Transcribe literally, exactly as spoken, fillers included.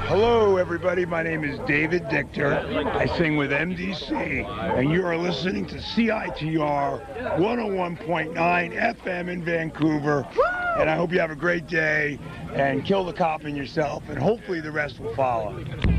Hello, everybody. My name is David Dichter. I sing with M D C, and you are listening to C I T R one oh one point nine F M in Vancouver. And I hope you have a great day, and kill the cop in yourself, and hopefully the rest will follow.